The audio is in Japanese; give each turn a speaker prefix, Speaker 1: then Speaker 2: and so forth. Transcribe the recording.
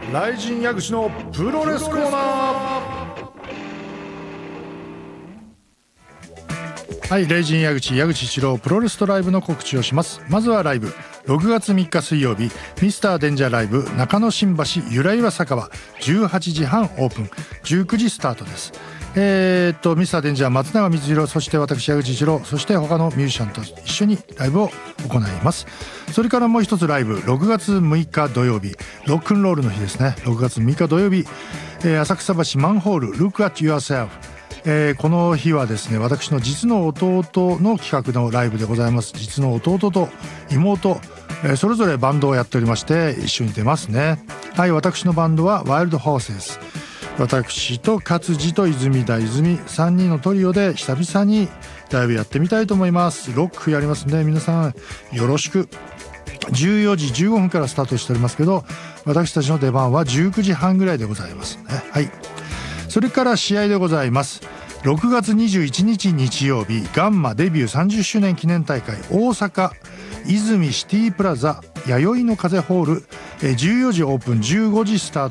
Speaker 1: 雷神矢口のプロレスコーナー。はい、雷神矢口一郎プロレスとライブの告知をします。まずはライブ、6月3日水曜日、ミスターデンジャーライブ中野新橋ゆらゆら酒場、18時半オープン、19時スタートです。ミスターデンジャー松永光弘、そして私矢口一郎、そして他のミュージシャンと一緒にライブを行います。それからもう一つライブ、6月6日土曜日、ロックンロールの日ですね。6月6日土曜日、浅草橋マンホール Look at Yourself、この日はですね、私の実の弟の企画のライブでございます。実の弟と妹、それぞれバンドをやっておりまして一緒に出ますね。はい、私のバンドはワイルドホーセス、私と勝地と泉田泉3人のトリオで久々にライブやってみたいと思います。ロックやりますんで皆さんよろしく。14時15分からスタートしておりますけど、私たちの出番は19時半ぐらいでございますね。はい、それから試合でございます。6月21日日曜日、ガンマデビュー30周年記念大会大阪泉シティプラザ弥生の風ホール、14時オープン15時スター